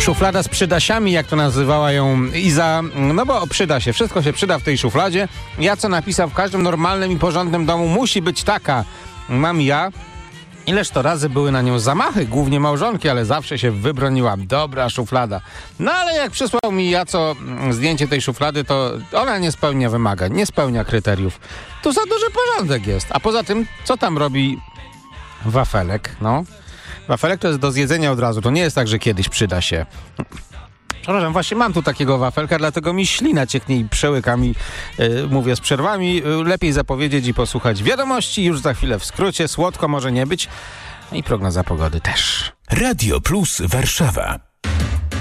Szuflada z przydasiami, jak to nazywała ją Iza, no bo przyda się, wszystko się przyda w tej szufladzie. Ja co napisał, w każdym normalnym i porządnym domu musi być taka. Mam ja. Ileż to razy były na nią zamachy, głównie małżonki, ale zawsze się wybroniła. Dobra szuflada. No ale jak przysłał mi Jaco zdjęcie tej szuflady, to ona nie spełnia wymagań, nie spełnia kryteriów. Tu za duży porządek jest. A poza tym, co tam robi wafelek? No, wafelek to jest do zjedzenia od razu. To nie jest tak, że kiedyś przyda się. Przepraszam, właśnie mam tu takiego wafelka, dlatego mi ślina cieknie i przełykam i mówię z przerwami. Lepiej zapowiedzieć i posłuchać wiadomości. Już za chwilę w skrócie. Słodko może nie być. I prognoza pogody też. Radio Plus Warszawa.